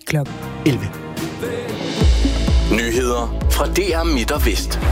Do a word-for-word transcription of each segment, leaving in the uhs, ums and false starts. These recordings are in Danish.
klokken elleve. Nyheder fra D R Midt og Vest.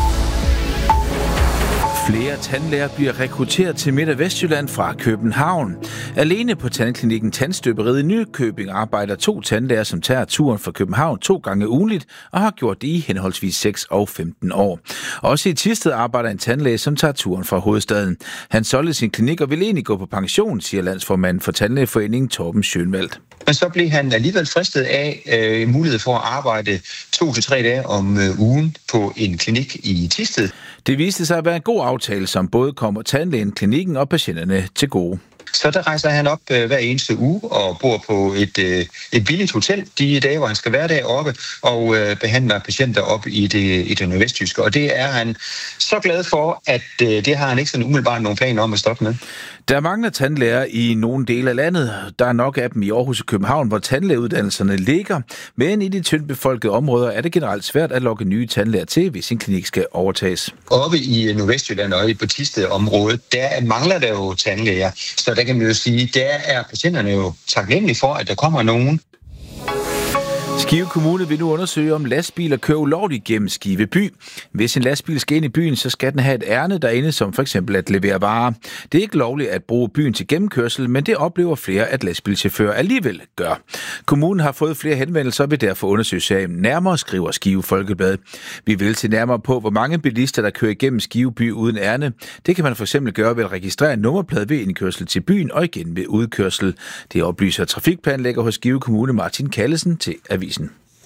Flere tandlæger bliver rekrutteret til Midt- og Vestjylland fra København. Alene på tandklinikken Tandstøberiet i Nykøbing arbejder to tandlæger, som tager turen fra København to gange ugenligt og har gjort det i henholdsvis seks og femten år. Også i Thisted arbejder en tandlæge, som tager turen fra hovedstaden. Han solgte sin klinik og vil egentlig gå på pension, siger landsformanden for Tandlægeforeningen Torben Schönwald. Men så blev han alligevel fristet af øh, mulighed for at arbejde to til tre dage om øh, ugen på en klinik i Thisted. Det viste sig at være en god aftale, som både kommer tandlægen, klinikken og patienterne til gode. Så der rejser han op øh, hver eneste uge og bor på et, øh, et billigt hotel de dage, hvor han skal være deroppe og øh, behandler patienter op i det, i det nordvestjyske. Og det er han så glad for, at øh, det har han ikke sådan umiddelbart nogen planer om at stoppe med. Der mangler tandlæger i nogle dele af landet. Der er nok af dem i Aarhus og København, hvor tandlægeuddannelserne ligger. Men i de tyndt befolkede områder er det generelt svært at lokke nye tandlæger til, hvis en klinik skal overtages. Oppe i Nordvestjylland og i på Thisted-området, der mangler der jo tandlæger. Så der kan man jo sige, der er patienterne jo taknemmelige for, at der kommer nogen. Skive Kommune vil nu undersøge, om lastbiler kører ulovligt gennem Skive by. Hvis en lastbil skal ind i byen, så skal den have et ærne derinde, som for eksempel at levere varer. Det er ikke lovligt at bruge byen til gennemkørsel, men det oplever flere, at lastbilchauffører alligevel gør. Kommunen har fået flere henvendelser og vil derfor undersøge sagen nærmere, skriver Skive Folkeblad. Vi vil se nærmere på, hvor mange bilister, der kører igennem Skive by uden ærne. Det kan man for eksempel gøre ved at registrere en nummerplade ved indkørsel til byen og igen ved udkørsel. Det oplyser trafikplanlægger hos Skive Kommune Martin Callesen til avisen.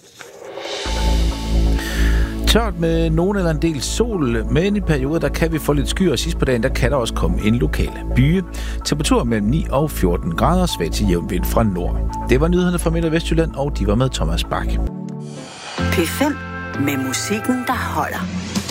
Tørt med nogen eller en del sol, men i perioder der kan vi få lidt skyer, og sidst på dagen der kan der også komme en lokal byge. Temperatur mellem ni og fjorten grader, svag til jævn vind fra nord. Det var nyhederne fra Midt- og Vestjylland, og de var med Thomas Bak. P fem med musikken, der holder.